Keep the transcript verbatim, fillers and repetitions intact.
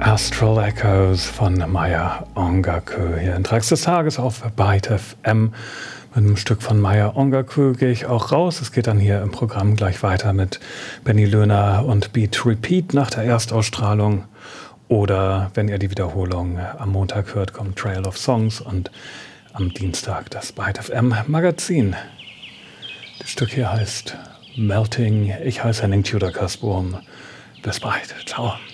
Astral Echoes von Maya Ongaku hier in Tracks des Tages auf Byte F M. Mit einem Stück von Maya Ongaku gehe ich auch raus. Es geht dann hier im Programm gleich weiter mit Benny Löhner und Beat Repeat nach der Erstausstrahlung. Oder wenn ihr die Wiederholung am Montag hört, kommt Trail of Songs und am Dienstag das Byte F M Magazin. Das Stück hier heißt Melting. Ich heiße Henning Tudor-Kasburm. Bis bald. Ciao.